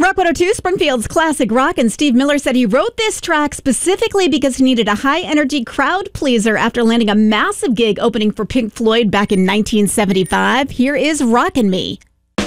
Rock 102, Springfield's classic rock, and Steve Miller said he wrote this track specifically because he needed a high-energy crowd pleaser after landing a massive gig opening for Pink Floyd back in 1975. Here is Rockin' Me.